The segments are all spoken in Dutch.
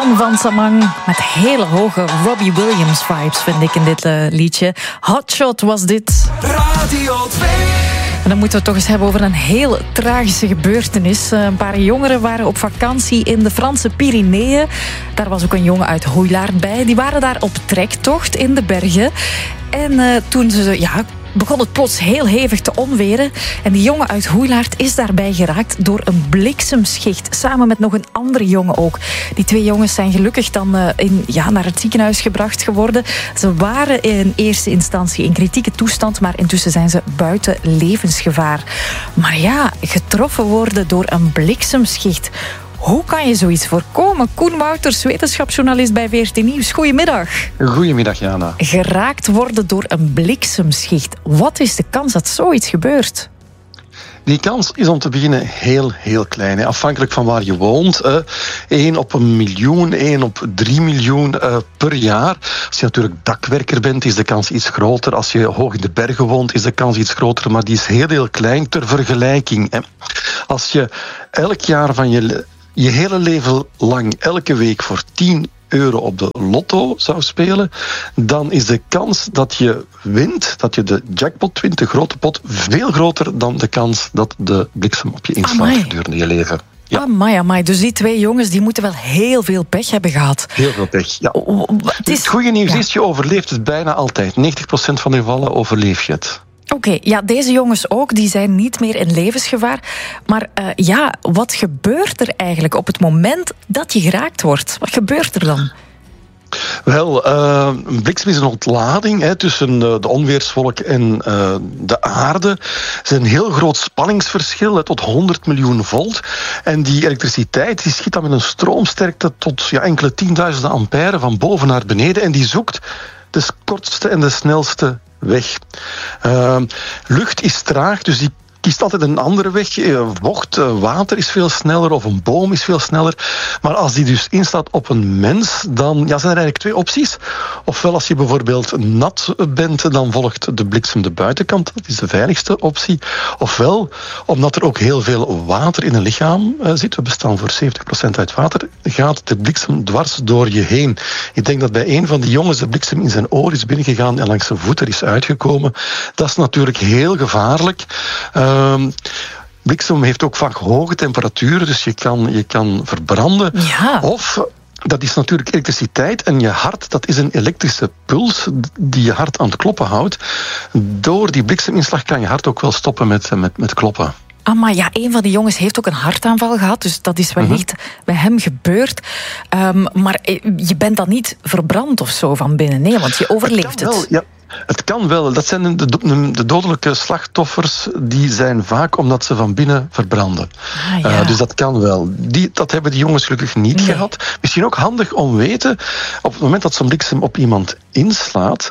Ton van Samang met hele hoge Robbie Williams vibes, vind ik, in dit liedje. Hotshot was dit. Radio 2. En dan moeten we het toch eens hebben over een heel tragische gebeurtenis. Een paar jongeren waren op vakantie in de Franse Pyreneeën. Daar was ook een jongen uit Hoeilaard bij. Die waren daar op trektocht in de bergen. En toen ze begon het plots heel hevig te onweren. En die jongen uit Hoeilaard is daarbij geraakt door een bliksemschicht. Samen met nog een andere jongen ook. Die twee jongens zijn gelukkig dan naar het ziekenhuis gebracht geworden. Ze waren in eerste instantie in kritieke toestand, maar intussen zijn ze buiten levensgevaar. Maar ja, getroffen worden door een bliksemschicht. Hoe kan je zoiets voorkomen? Koen Wouters, wetenschapsjournalist bij VRT Nieuws. Goedemiddag. Goedemiddag, Jana. Geraakt worden door een bliksemschicht. Wat is de kans dat zoiets gebeurt? Die kans is om te beginnen heel, heel klein. Afhankelijk van waar je woont. 1 op 1 miljoen, 1 op 3 miljoen per jaar. Als je natuurlijk dakwerker bent, is de kans iets groter. Als je hoog in de bergen woont, is de kans iets groter. Maar die is heel, heel klein ter vergelijking. Als je elk jaar van je hele leven lang, elke week voor €10 op de lotto zou spelen, dan is de kans dat je wint, dat je de jackpot wint, de grote pot, veel groter dan de kans dat de bliksem op je inslaat gedurende je leven. Ja. Amai. Dus die twee jongens die moeten wel heel veel pech hebben gehad. Heel veel pech, ja. Het goede nieuws is, je overleeft het bijna altijd. 90% van de gevallen overleef je het. Oké, deze jongens ook, die zijn niet meer in levensgevaar. Maar wat gebeurt er eigenlijk op het moment dat je geraakt wordt? Wat gebeurt er dan? Wel, een bliksem is een ontlading tussen de onweerswolk en de aarde. Er is een heel groot spanningsverschil tot 100 miljoen volt. En die elektriciteit die schiet dan met een stroomsterkte tot enkele tienduizenden ampère van boven naar beneden. En die zoekt de kortste en de snelste weg. Lucht is traag, dus die kiest altijd een andere weg. Vocht, water is veel sneller of een boom is veel sneller. Maar als die dus instaat op een mens, dan zijn er eigenlijk 2 opties. Ofwel als je bijvoorbeeld nat bent, dan volgt de bliksem de buitenkant. Dat is de veiligste optie. Ofwel, omdat er ook heel veel water in een lichaam zit, we bestaan voor 70% uit water, gaat de bliksem dwars door je heen. Ik denk dat bij een van die jongens de bliksem in zijn oor is binnengegaan en langs zijn voeten is uitgekomen. Dat is natuurlijk heel gevaarlijk. Bliksem heeft ook vaak hoge temperaturen, dus je kan verbranden. Ja. Of, dat is natuurlijk elektriciteit en je hart, dat is een elektrische puls die je hart aan het kloppen houdt. Door die blikseminslag kan je hart ook wel stoppen met kloppen. Maar een van die jongens heeft ook een hartaanval gehad, dus dat is wellicht bij hem gebeurd. Maar je bent dan niet verbrand of zo van binnen, nee, want je overleeft het. Wel, ja. Het kan wel. Dat zijn de dodelijke slachtoffers, die zijn vaak omdat ze van binnen verbranden. Dus dat kan wel. Dat hebben die jongens gelukkig niet gehad. Misschien ook handig om te weten, op het moment dat zo'n bliksem op iemand inslaat,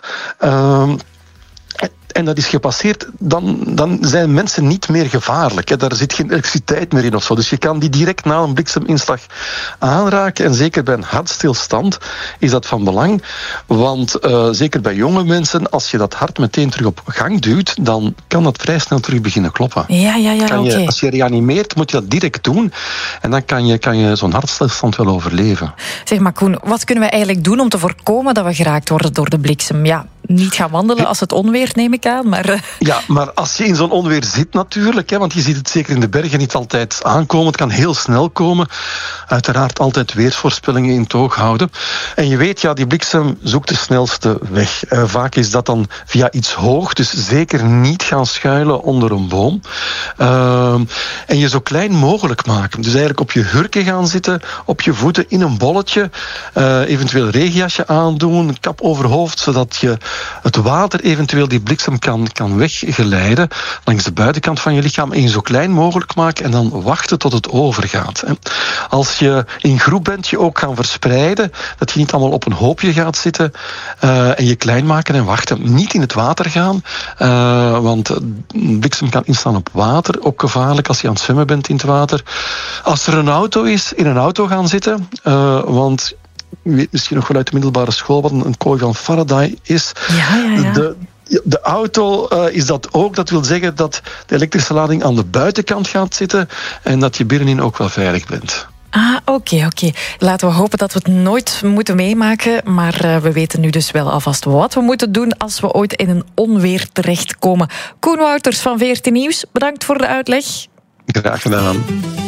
en dat is gepasseerd, dan zijn mensen niet meer gevaarlijk. Daar zit geen elektriciteit meer in of zo. Dus je kan die direct na een blikseminslag aanraken. En zeker bij een hartstilstand is dat van belang. Want zeker bij jonge mensen, als je dat hart meteen terug op gang duwt, dan kan dat vrij snel terug beginnen kloppen. Oké. Als je reanimeert, moet je dat direct doen. En dan kan je zo'n hartstilstand wel overleven. Zeg maar, Koen, wat kunnen we eigenlijk doen om te voorkomen dat we geraakt worden door de bliksem? Ja, niet gaan wandelen als het onweert, neem ik aan. Maar Ja, maar als je in zo'n onweer zit natuurlijk, want je ziet het zeker in de bergen niet altijd aankomen. Het kan heel snel komen. Uiteraard altijd weersvoorspellingen in het oog houden. En je weet, die bliksem zoekt de snelste weg. Vaak is dat dan via iets hoog, dus zeker niet gaan schuilen onder een boom. En je zo klein mogelijk maken. Dus eigenlijk op je hurken gaan zitten, op je voeten in een bolletje. Eventueel regenjasje aandoen, een kap over hoofd, zodat je het water eventueel die bliksem kan weggeleiden langs de buitenkant van je lichaam en je zo klein mogelijk maken en dan wachten tot het overgaat. Als je in groep bent, je ook gaan verspreiden, dat je niet allemaal op een hoopje gaat zitten en je klein maken en wachten. Niet in het water gaan, want bliksem kan instaan op water, ook gevaarlijk als je aan het zwemmen bent in het water. Als er een auto is, in een auto gaan zitten, want u weet misschien nog wel uit de middelbare school wat een kooi van Faraday is. Ja. De auto is dat ook. Dat wil zeggen dat de elektrische lading aan de buitenkant gaat zitten en dat je binnenin ook wel veilig bent. Oké. Laten we hopen dat we het nooit moeten meemaken. Maar we weten nu dus wel alvast wat we moeten doen als we ooit in een onweer terechtkomen. Koen Wouters van VRT Nieuws, bedankt voor de uitleg. Graag gedaan.